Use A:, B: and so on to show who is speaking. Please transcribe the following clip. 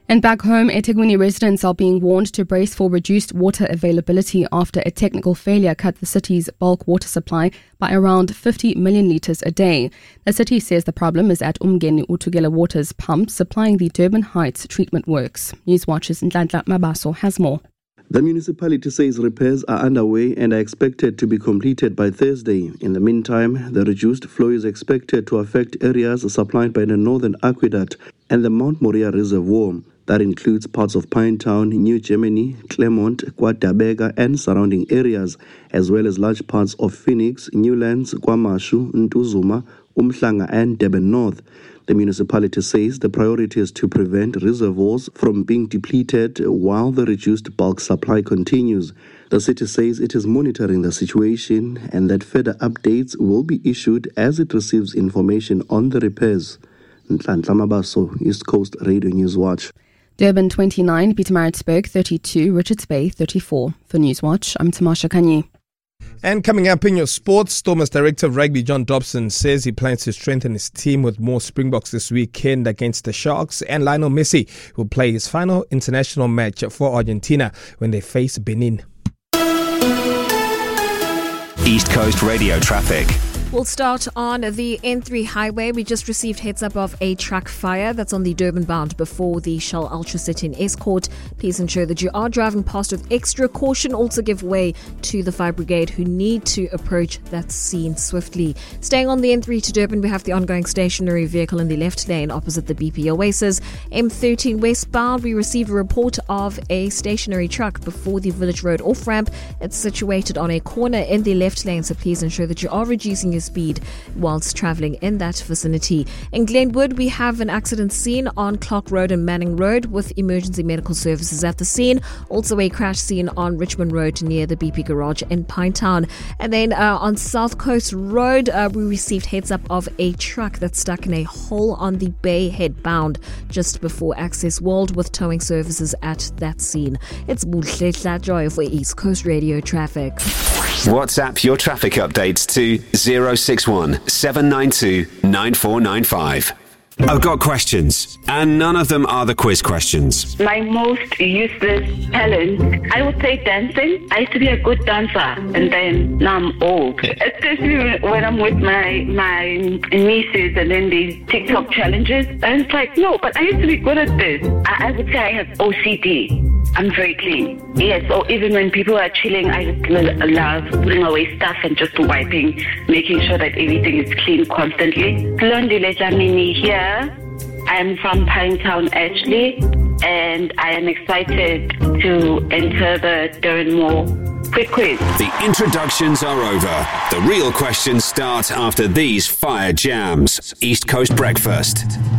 A: And back home, eThekwini residents are being warned to brace for reduced water availability after a technical failure cut the city's bulk water supply by around 50 million litres a day. The city says the problem is at Umgeni Utugela Water's pump supplying the Durban Heights treatment works. Newswatch's Nhlanhla Mabaso has more.
B: The municipality says repairs are underway and are expected to be completed by Thursday. In the meantime, the reduced flow is expected to affect areas supplied by the Northern Aqueduct and the Mount Moriah Reservoir. That includes parts of Pinetown, New Germany, Claremont, KwaDabega and surrounding areas, as well as large parts of Phoenix, Newlands, KwaMashu, Ntuzuma, Umhlanga and Durban North. The municipality says the priority is to prevent reservoirs from being depleted while the reduced bulk supply continues. The city says it is monitoring the situation and that further updates will be issued as it receives information on the repairs. Nhlanhla Mabaso, East Coast Radio News Watch.
A: Durban 29, Pietermaritzburg 32, Richards Bay 34. For Newswatch, I'm Tamasha Kanyi.
C: And coming up in your sports, Stormers Director of Rugby John Dobson says he plans to strengthen his team with more Springboks this weekend against the Sharks, and Lionel Messi will play his final international match for Argentina when they face Benin.
D: East Coast Radio traffic.
E: We'll start on the N3 highway. We just received heads up of a truck fire that's on the Durban bound before the Shell Ultra City in Escort. Please ensure that you are driving past with extra caution. Also give way to the fire brigade who need to approach that scene swiftly. Staying on the N3 to Durban, we have the ongoing stationary vehicle in the left lane opposite the BP Oasis. M13 westbound, we received a report of a stationary truck before the Village Road off-ramp. It's situated on a corner in the left lane, so please ensure that you are reducing your speed whilst travelling in that vicinity. In Glenwood, we have an accident scene on Clark Road and Manning Road with emergency medical services at the scene. Also a crash scene on Richmond Road near the BP Garage in Pinetown. And then on South Coast Road, we received heads up of a truck that's stuck in a hole on the Bay Head bound just before Access World with towing services at that scene. It's Buhle Joy for East Coast Radio Traffic.
D: WhatsApp your traffic updates to 061 792 9495. I've got questions, and none of them are the quiz questions.
F: My most useless talent, I would say dancing. I used to be a good dancer, and then now I'm old. Especially when I'm with my nieces and then these TikTok challenges. And it's like, no, but I used to be good at this. I would say I have OCD. I'm very clean. Yes, or even when people are chilling, I just love putting away stuff and just wiping, making sure that everything is clean constantly. Londile Jamini here. I am from Pinetown, Ashley, and I am excited to enter the Durban Moore quick quiz.
D: The introductions are over. The real questions start after these fire jams. East Coast Breakfast.